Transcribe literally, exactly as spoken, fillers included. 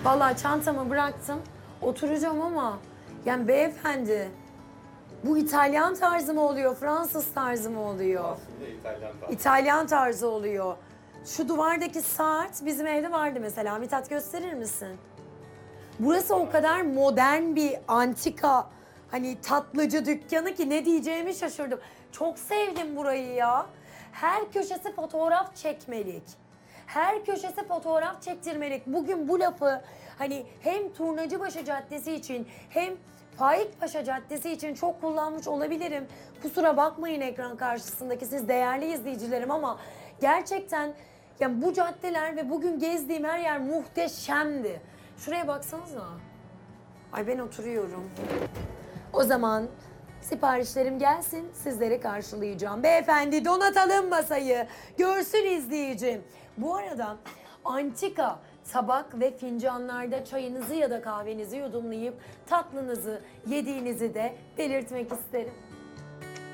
Vallahi çantamı bıraktım, oturacağım ama yani beyefendi bu İtalyan tarzı mı oluyor, Fransız tarzı mı oluyor? Aslında İtalyan tarzı. İtalyan tarzı oluyor. Şu duvardaki saat bizim evde vardı mesela. Mithat gösterir misin? Burası o kadar modern bir antika hani tatlıcı dükkanı ki ne diyeceğimi şaşırdım. Çok sevdim burayı ya. Her köşesi fotoğraf çekmelik. Her köşesi fotoğraf çektirmelik. Bugün bu lafı hani hem Turnacıbaşı Caddesi için hem Faikpaşa Caddesi için çok kullanmış olabilirim. Kusura bakmayın ekran karşısındaki siz değerli izleyicilerim ama gerçekten yani bu caddeler ve bugün gezdiğim her yer muhteşemdi. Şuraya baksanıza. Ay ben oturuyorum. O zaman siparişlerim gelsin, sizleri karşılayacağım. Beyefendi donatalım masayı, görsün izleyicim. Bu arada antika tabak ve fincanlarda çayınızı ya da kahvenizi yudumlayıp tatlınızı yediğinizi de belirtmek isterim.